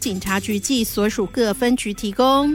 警察局及所属各分局提供。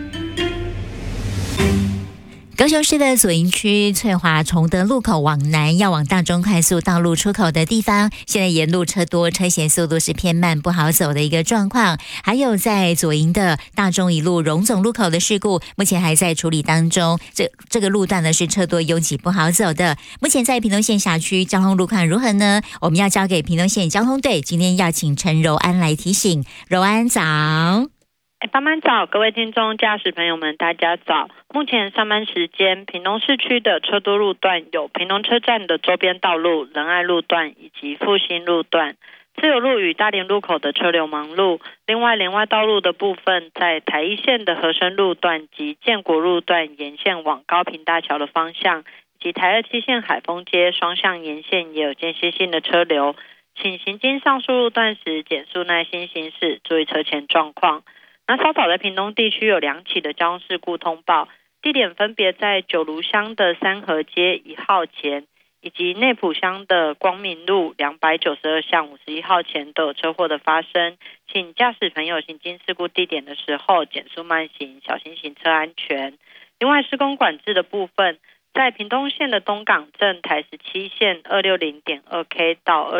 高雄市的左营区翠华崇德路口往南要往大中快速道路出口的地方，现在沿路车多，车行速度是偏慢，不好走的一个状况。还有在左营的大中一路荣总路口的事故，目前还在处理当中。这个路段呢是车多拥挤，不好走的。目前在屏东县辖区交通路况如何呢？我们要交给屏东县交通队，今天要请陈柔安来提醒。柔安早。 班班早，各位听众驾驶朋友们大家早。目前上班时间，屏东市区的车多路段有屏东车站的周边道路、仁爱路段以及复兴路段。自由路与大林路口的车流忙碌。另外连外道路的部分，在台一线的和生路段及建国路段沿线往高屏大桥的方向，以及台27线海丰街双向沿线也有间歇性的车流，请行经上述路段时减速耐心行驶，注意车前状况。那稍早在屏东地区有2起的交通事故通报，地点分别在九如乡的三和街1号前，以及内埔乡的光明路292巷51号前都有车祸的发生，请驾驶朋友行经事故地点的时候减速慢行，小心行车安全。另外施工管制的部分，在屏东县的东港镇台17线 260.2K 到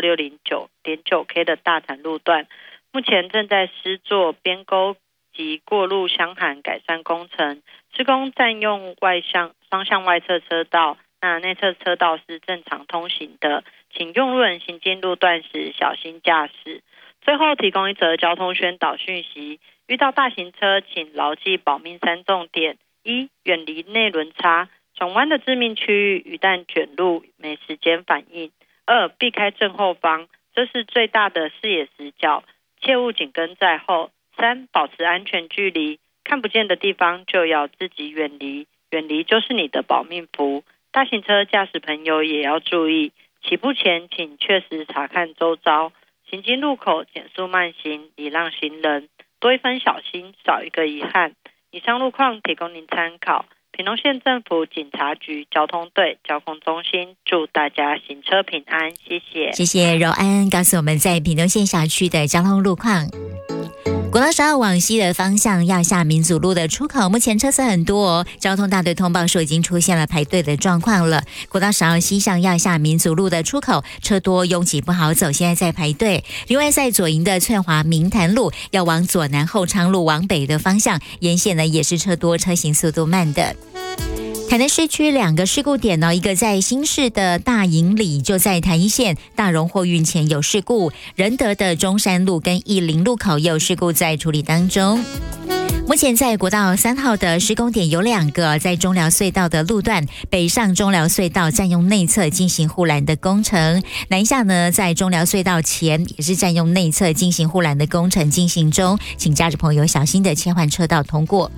260.9K 的大潭路段，目前正在施作边沟及过路箱涵改善工程，施工占用双向外侧车道，那内侧车道是正常通行的，请用路人行经路段时小心驾驶。最后提供一则交通宣导讯息，遇到大型车请牢记保命3重点： 1. 远离内轮差，转弯的致命区域一旦卷入没时间反应； 2. 避开正后方，这是最大的视野死角，切勿紧跟在后； 3. 保持安全距离，看不见的地方就要自己远离，远离就是你的保命符。大型车驾驶朋友也要注意，起步前请确实查看周遭，行经路口减速慢行，礼让行人，多一分小心少一个遗憾。以上路况提供您参考。屏东县政府警察局交通队交通中心祝大家行车平安，谢谢。 谢谢柔安告诉我们在屏东县辖区的交通路况。国道12号往西的方向要下民族路的出口，目前车次很多哦，交通大队通报说已经出现了排队的状况了。国道12号西向要下民族路的出口车多拥挤不好走，现在在排队。另外在左营的翠华明潭路要往左南后昌路往北的方向，沿线呢也是车多，车行速度慢的。台南市区2个事故点一个在新市的大营里，就在台一线大荣货运前有事故；仁德的中山路跟义林路口也有事故在处理当中。目前在国道3号的施工点有2个，在中寮隧道的路段，北上中寮隧道占用内侧进行护栏的工程，南下呢在中寮隧道前也是占用内侧进行护栏的工程进行中，请驾驶朋友小心的切换车道通过。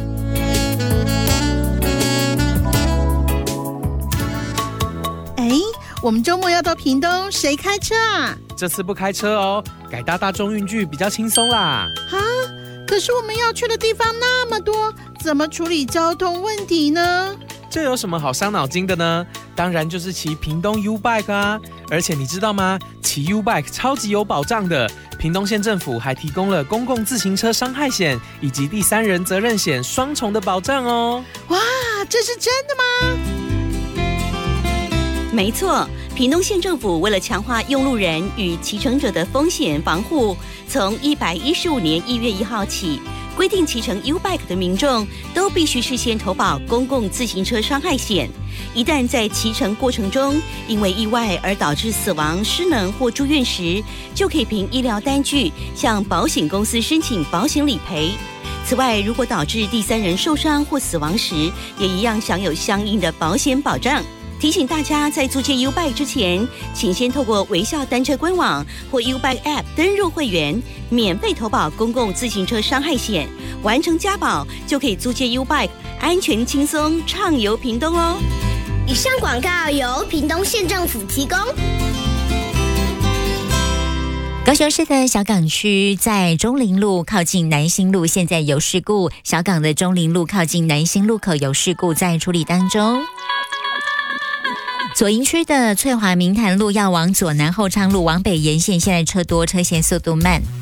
我们周末要到屏东，谁开车啊？ 这次不开车哦，改搭大众运具比较轻松啦。 啊，可是我们要去的地方那么多，怎么处理交通问题呢？ 这有什么好伤脑筋的呢？当然就是骑屏东 U-Bike 啊！而且你知道吗？骑 U-Bike 超级有保障的，屏东县政府还提供了公共自行车伤害险以及第三人责任险双重的保障哦。 哇，这是真的吗？ 没错，屏东县政府为了强化用路人与骑乘者的风险防护，从115年1月1号起，规定骑乘 U-Bike 的民众都必须事先投保公共自行车伤害险。一旦在骑乘过程中因为意外而导致死亡、失能或住院时，就可以凭医疗单据向保险公司申请保险理赔。此外，如果导致第三人受伤或死亡时，也一样享有相应的保险保障。提醒大家，在租借 U-Bike 之前，请先透过微笑单车官网或 U-Bike App 登入会员，免费投保公共自行车伤害险，完成加保就可以租借 U-Bike， 安全轻松畅游屏东哦。 以上广告由屏东县政府提供。 高雄市的小港区在中林路靠近南新路现在有事故，小港的中林路靠近南新路口有事故在处理当中。左营区的翠华明潭路要往左南后昌路往北沿线现在车多，车线速度慢。